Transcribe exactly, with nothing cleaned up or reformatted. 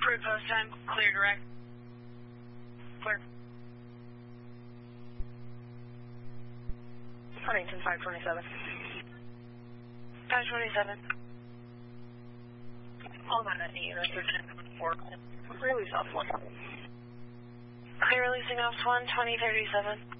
Approved post time, clear direct. Clear. Huntington five twenty-seven. five twenty-seven. All my units are ten four. Release off one. Clear releasing off one, twenty thirty-seven.